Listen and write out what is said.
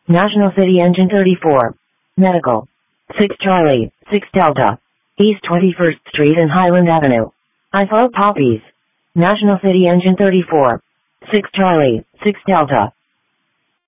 National City Engine 34. Medical. 6 Charlie, 6 Delta. East 21st Street and Highland Avenue. I love poppies. National City Engine 34. 6 Charlie, 6 Delta.